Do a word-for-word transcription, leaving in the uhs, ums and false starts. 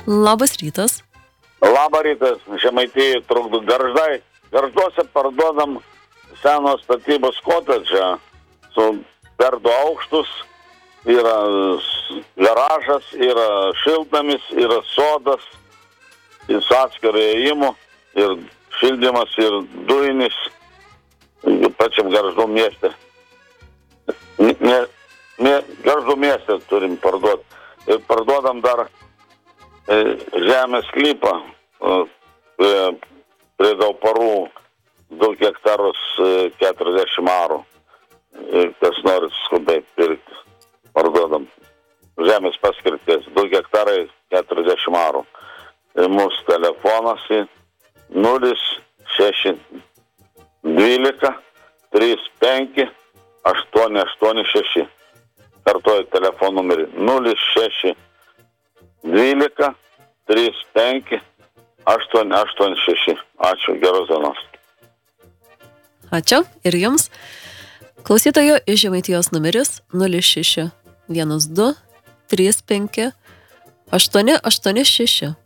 Labas rytas. Labą rytas, Žemaitijai trukdo Garždai. Garžduose parduodam senos statybos kotedžą su per du aukštus, yra garažas, yra šiltnamis, yra sodas, ir su atskiru įėjimu, ir šildymas, ir dujinis, pačiam Garždų mieste. Ne, ne, Garždų mieste turim parduoti. Ir parduodam dar e, žemės sklypą prie, prie Dauparų, du hektarus e, keturiasdešimt arų. Ir kas nori skubiai pirkti, parduodam. Žemės paskirties, du hektarai keturiasdešimt arų. Ir mūsų telefonas nulis šeši dvylika trys penki aštuoni aštuoni šeši. Kartuoju telefonų numerį nulis šeši dvylika trys penki aštuoni aštuoni šeši. Ačiū, geros dienos. Ačiū ir jums. Klausytojo iš Žemaitijos numeris nulis šeši vienas du trys penki aštuoni aštuoni šeši.